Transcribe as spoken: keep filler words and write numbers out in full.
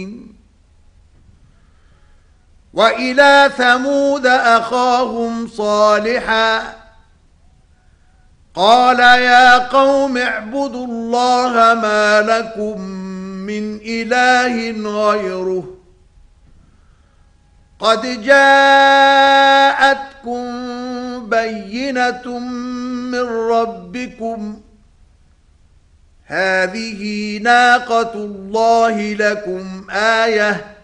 وإلى ثمود أخاهم صالحا قال يا قوم اعبدوا الله ما لكم من إله غيره قد جاءتكم بينة من ربكم هذه ناقة الله لكم آية